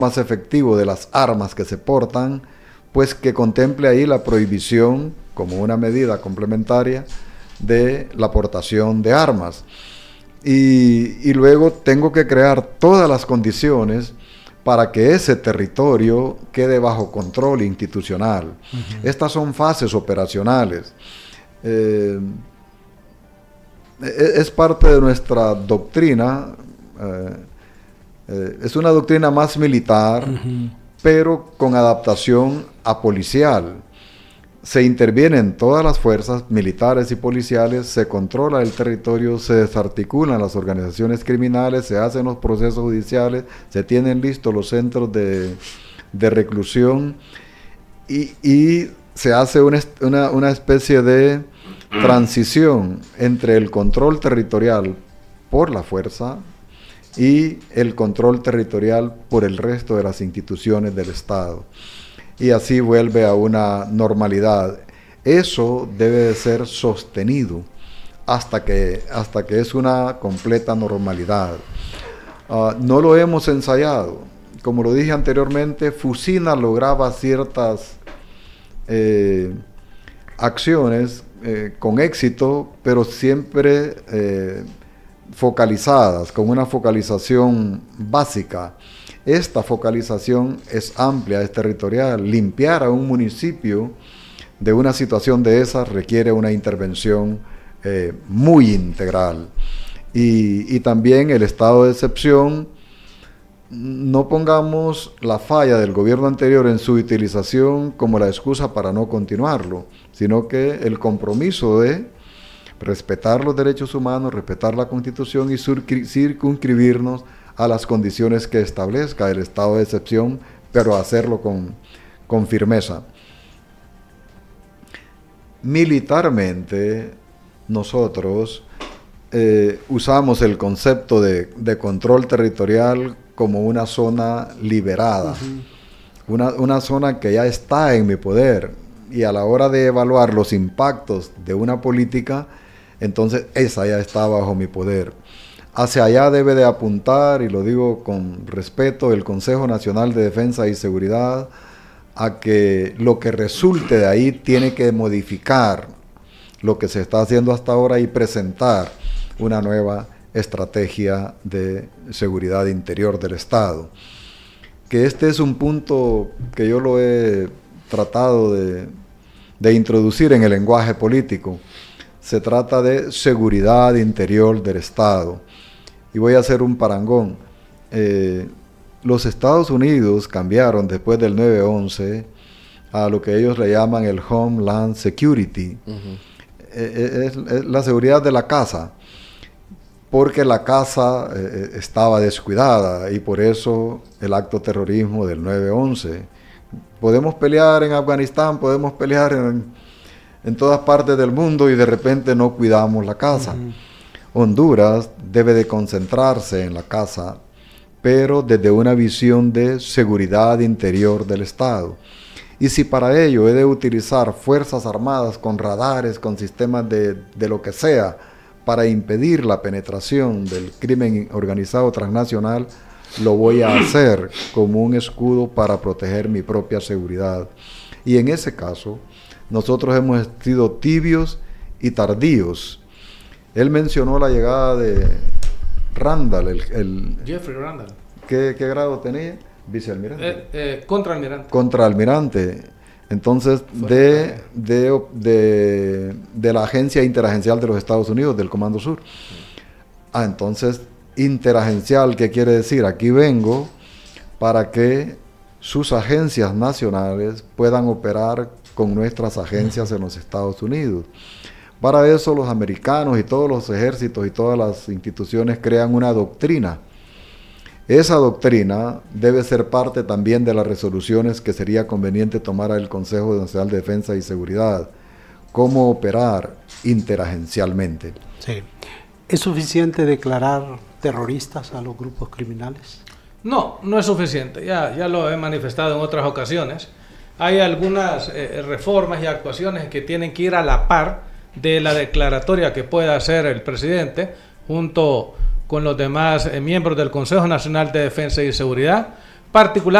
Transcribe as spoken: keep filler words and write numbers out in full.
más efectivo de las armas que se portan, pues que contemple ahí la prohibición como una medida complementaria de la aportación de armas. Y, y luego tengo que crear todas las condiciones para que ese territorio quede bajo control institucional. Uh-huh. Estas son fases operacionales. Eh, es parte de nuestra doctrina, eh, eh, es una doctrina más militar, uh-huh. pero con adaptación a policial. Se intervienen todas las fuerzas militares y policiales, se controla el territorio, se desarticulan las organizaciones criminales, se hacen los procesos judiciales, se tienen listos los centros de, de reclusión y, y se hace una, una, una especie de transición entre el control territorial por la fuerza y el control territorial por el resto de las instituciones del Estado. Y así vuelve a una normalidad. Eso debe de ser sostenido hasta que, hasta que es una completa normalidad. Uh, no lo hemos ensayado. Como lo dije anteriormente, Fusina lograba ciertas eh, acciones eh, con éxito, pero siempre eh, focalizadas, con una focalización básica. Esta focalización es amplia, es territorial. Limpiar a un municipio de una situación de esas requiere una intervención eh, muy integral. Y, y también el estado de excepción, no pongamos la falla del gobierno anterior en su utilización como la excusa para no continuarlo, sino que el compromiso de respetar los derechos humanos, respetar la Constitución y circunscribirnos a las condiciones que establezca el estado de excepción, pero hacerlo con, con firmeza. Militarmente, nosotros eh, usamos el concepto de, de control territorial como una zona liberada, uh-huh. una, una zona que ya está en mi poder, y a la hora de evaluar los impactos de una política, entonces esa ya está bajo mi poder. Hacia allá debe de apuntar, y lo digo con respeto, el Consejo Nacional de Defensa y Seguridad, a que lo que resulte de ahí tiene que modificar lo que se está haciendo hasta ahora y presentar una nueva estrategia de seguridad interior del Estado. Que este es un punto que yo lo he tratado de, de introducir en el lenguaje político. Se trata de seguridad interior del Estado. Y voy a hacer un parangón. Eh, los Estados Unidos cambiaron después del nueve once a lo que ellos le llaman el Homeland Security. Uh-huh. eh, es, es la seguridad de la casa, porque la casa eh, estaba descuidada, y por eso el acto terrorismo del nueve once. Podemos pelear en Afganistán, podemos pelear en, en todas partes del mundo, y de repente no cuidamos la casa. Uh-huh. Honduras debe de concentrarse en la casa, pero desde una visión de seguridad interior del Estado. Y si para ello he de utilizar fuerzas armadas con radares, con sistemas de, de lo que sea, para impedir la penetración del crimen organizado transnacional, lo voy a hacer como un escudo para proteger mi propia seguridad. Y en ese caso, nosotros hemos sido tibios y tardíos. Él mencionó la llegada de Randall, el, el Jeffrey Randall. ¿Qué, qué grado tenía? Vicealmirante. Eh, eh, contraalmirante. Contraalmirante. Entonces, de, de, de, de la Agencia Interagencial de los Estados Unidos, del Comando Sur. Ah, entonces, interagencial, ¿qué quiere decir? Aquí vengo para que sus agencias nacionales puedan operar con nuestras agencias en los Estados Unidos. Para eso los americanos y todos los ejércitos y todas las instituciones crean una doctrina. Esa doctrina debe ser parte también de las resoluciones que sería conveniente tomar el Consejo Nacional de Defensa y Seguridad. Cómo operar interagencialmente. Sí. ¿Es suficiente declarar terroristas a los grupos criminales? No, no es suficiente. Ya, ya lo he manifestado en otras ocasiones. Hay algunas eh, reformas y actuaciones que tienen que ir a la par de la declaratoria que pueda hacer el presidente junto con los demás eh, miembros del Consejo Nacional de Defensa y Seguridad, particular